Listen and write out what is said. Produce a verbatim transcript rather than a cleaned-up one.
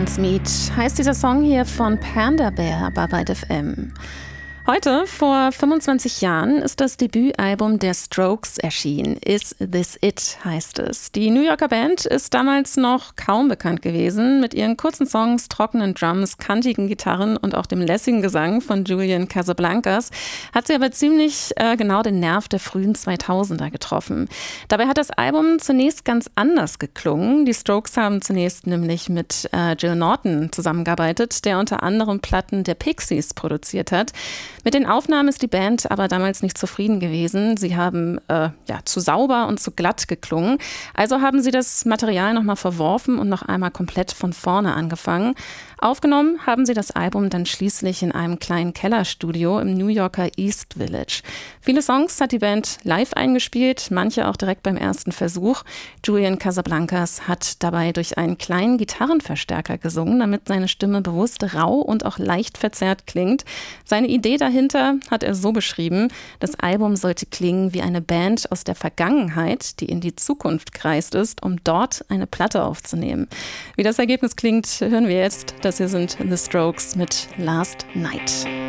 Dance Meet heißt dieser Song hier von Panda Bear bei Byte F M. Heute, vor fünfundzwanzig Jahren, ist das Debütalbum der Strokes erschienen. Is This It heißt es. Die New Yorker Band ist damals noch kaum bekannt gewesen. Mit ihren kurzen Songs, trockenen Drums, kantigen Gitarren und auch dem lässigen Gesang von Julian Casablancas hat sie aber ziemlich äh, genau den Nerv der frühen zweitausender getroffen. Dabei hat das Album zunächst ganz anders geklungen. Die Strokes haben zunächst nämlich mit äh, Jill Norton zusammengearbeitet, der unter anderem Platten der Pixies produziert hat. Mit den Aufnahmen ist die Band aber damals nicht zufrieden gewesen. Sie haben äh, ja, zu sauber und zu glatt geklungen. Also haben sie das Material nochmal verworfen und noch einmal komplett von vorne angefangen. Aufgenommen haben sie das Album dann schließlich in einem kleinen Kellerstudio im New Yorker East Village. Viele Songs hat die Band live eingespielt, manche auch direkt beim ersten Versuch. Julian Casablancas hat dabei durch einen kleinen Gitarrenverstärker gesungen, damit seine Stimme bewusst rau und auch leicht verzerrt klingt. Seine Idee dahinter hat er so beschrieben: Das Album sollte klingen wie eine Band aus der Vergangenheit, die in die Zukunft gereist ist, um dort eine Platte aufzunehmen. Wie das Ergebnis klingt, hören wir jetzt. Das hier sind The Strokes mit Last Night.